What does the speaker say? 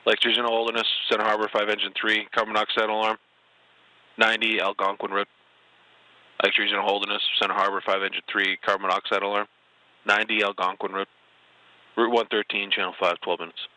Lakes Regional Holderness, Center Harbor 5 Engine 3, carbon monoxide alarm. 90 Algonquin Road. Lakes Regional Holderness, Center Harbor 5 Engine 3, carbon monoxide alarm. 90 Algonquin Road. Route 113, Channel 5, 12 minutes.